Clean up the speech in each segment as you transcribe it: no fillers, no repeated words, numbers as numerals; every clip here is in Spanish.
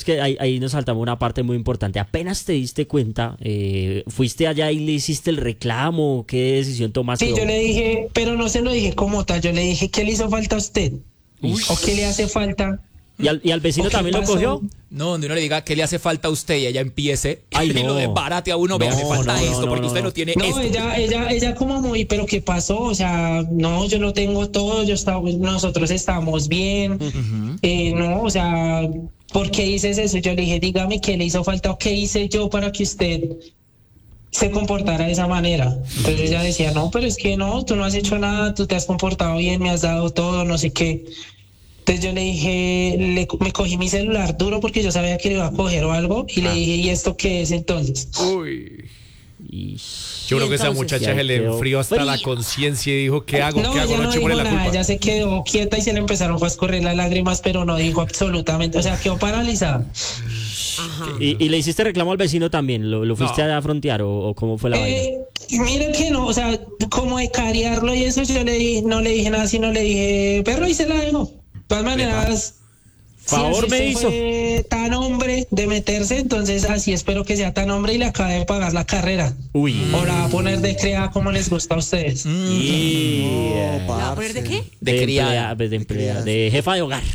que ahí nos saltamos una parte muy importante. Apenas te diste cuenta, ¿fuiste allá y le hiciste el reclamo? ¿Qué decisión tomaste? Sí, yo le dije, pero no se lo dije como tal, yo le dije, ¿qué le hizo falta a usted? ¿O qué le hace falta? ¿Y al vecino también lo cogió? No, donde uno le diga qué le hace falta a usted y ella empiece Ay, y no. lo desbarate a uno, vea, me falta esto, porque usted no tiene No, esto. ella como muy, pero ¿qué pasó? O sea, no, yo lo tengo todo, nosotros estamos bien, no, o sea, ¿por qué dices eso? Yo le dije, dígame qué le hizo falta o qué hice yo para que usted se comportara de esa manera. Entonces ella decía, no, pero es que no, tú no has hecho nada, tú te has comportado bien, me has dado todo, no sé qué. Entonces yo le dije, me cogí mi celular duro porque yo sabía que le iba a coger o algo y le dije, ¿y esto qué es entonces? Uy. Yo creo que esa muchacha se le enfrió hasta la conciencia y dijo, ¿qué hago? No, ¿Qué hago? ella No no echémosle dijo la nada, culpa. ella se quedó quieta y se le empezaron a escurrir las lágrimas, pero no dijo absolutamente, o sea, quedó paralizada. Ajá. ¿Y le hiciste reclamo al vecino también? ¿Lo fuiste a frontear o cómo fue la vaina? Miren que no, o sea, como de cariarlo y eso, yo no le dije nada, sino le dije, perro, y se la dejo. De todas maneras, Favor si me usted hizo. fue tan hombre de meterse, entonces así espero que sea tan hombre y le acabe de pagar la carrera. Uy. O la va a poner de criada como les gusta a ustedes. ¿La va a poner de qué? De criada. De jefa de hogar.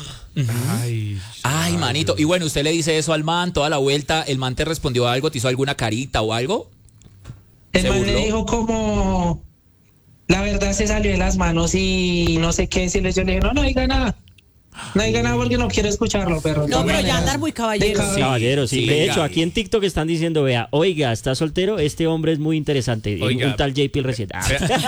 Ay, Manito. Y bueno, usted le dice eso al man, toda la vuelta, ¿el man te respondió algo, te hizo alguna carita o algo? El ¿Se man burló? le dijo como, la verdad se salió de las manos y no sé qué decirle. Yo le dije, no diga nada. No diga nada porque no quiero escucharlo, perro. No, pero ya andar muy caballero. Caballero, sí. Sí, De venga. hecho, aquí en TikTok están diciendo, vea, oiga, está soltero, este hombre es muy interesante. Oiga. Un tal JP el reciente.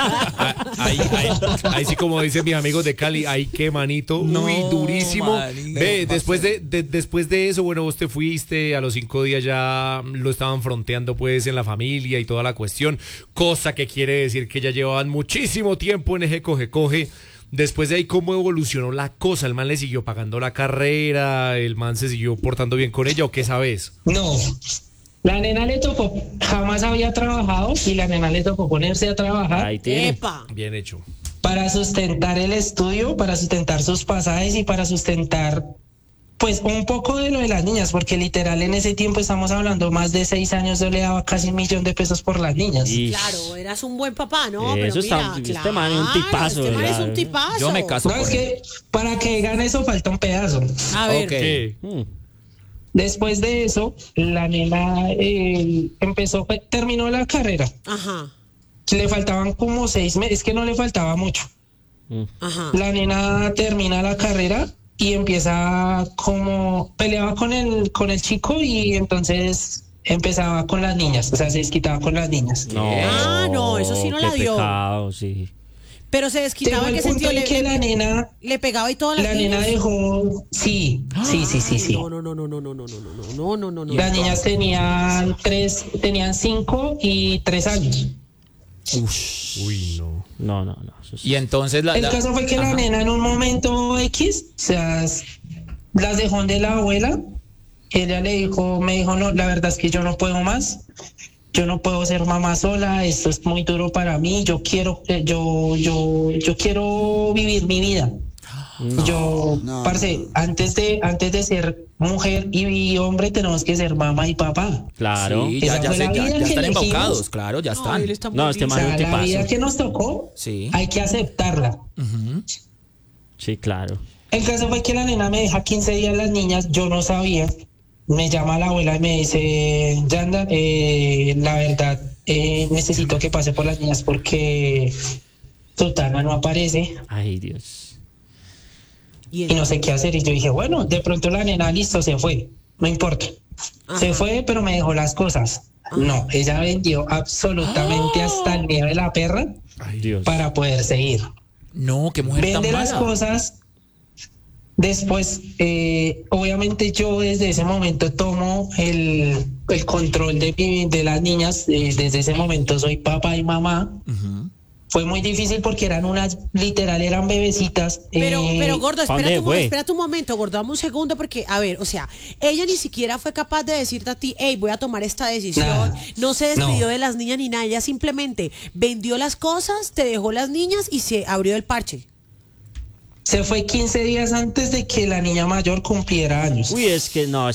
Ahí sí, como dicen mis amigos de Cali, ay, qué manito, No, uy, durísimo. manito, Ve, después de eso, bueno, vos te fuiste, a los 5 días ya lo estaban fronteando pues en la familia y toda la cuestión, cosa que quiere decir que ya llevaban muchísimo tiempo en ese coge. Después de ahí, ¿cómo evolucionó la cosa? ¿El man le siguió pagando la carrera? ¿El man se siguió portando bien con ella o qué sabes? No, la nena le tocó, jamás había trabajado y la nena le tocó ponerse a trabajar Ahí tiene. Epa. Bien hecho. para sustentar el estudio, para sustentar sus pasajes y para sustentar pues un poco de lo de las niñas, porque literal en ese tiempo estamos hablando más de 6 años, yo le daba casi 1.000.000 pesos por las niñas. Y- Claro, eras un buen papá, ¿no? Eso Pero está- mira, este man es un tipazo, Este man es ¿verdad? un tipazo. Yo me caso No, es con él. que para que gane eso falta un pedazo. A ver. Ok. ¿Qué? Después de eso, la nena terminó la carrera. Ajá. Le faltaban como 6 meses, es que no le faltaba mucho. Ajá. La nena termina la carrera y empieza como peleaba con el chico y entonces empezaba con las niñas, o sea, se desquitaba con las niñas. No, Ah, no, eso sí no la qué dio. pecado, sí. Pero se Llegó desquitaba en el qué punto sentido en que la nena le pegaba y todas las la nena niñas. dejó, sí. No. Las niñas tenían 5 y 3 años. Uy, no. No. Eso sí. Y entonces El caso fue que la nena en un momento X, o sea, las dejó de la abuela. Ella me dijo, no, la verdad es que yo no puedo más. Yo no puedo ser mamá sola, esto es muy duro para mí. Yo quiero vivir mi vida. Parce, antes de ser mujer y hombre tenemos que ser mamá y papá. Claro. Sí, Esa fue la vida que están elegimos. embaucados, claro, ya están. Él está muy No, este bien. O man es sea, un la vida tipazo. que nos tocó, Sí. hay que aceptarla. Sí, claro. El caso fue que la nena me deja 15 días las niñas, yo no sabía. Me llama la abuela y me dice, Yanda, la verdad, necesito que pase por las niñas porque Tutana no aparece Ay, Dios. y no sé qué hacer. Y yo dije, bueno, de pronto la nena, listo, se fue, no importa. Se fue, pero me dejó las cosas. No, ella vendió absolutamente hasta el miedo de la perra Ay, Dios. para poder seguir. No, qué mujer tan Vende las mala. cosas. Después, obviamente yo desde ese momento tomo el control de las niñas. Desde ese momento soy papá y mamá. Fue muy difícil porque eran eran bebecitas. Pero gordo, ¿pa' dónde fue? espérate un momento, gordo, dame un segundo porque, a ver, o sea, ella ni siquiera fue capaz de decirte a ti, hey, voy a tomar esta decisión, Nada. no se despidió No. de las niñas ni nada, ella simplemente vendió las cosas, te dejó las niñas y se abrió el parche. Se fue 15 días antes de que la niña mayor cumpliera años. Uy, es que no,